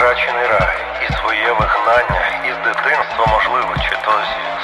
втрачений рай, і своє вигнання із дитинства, можливо, чи то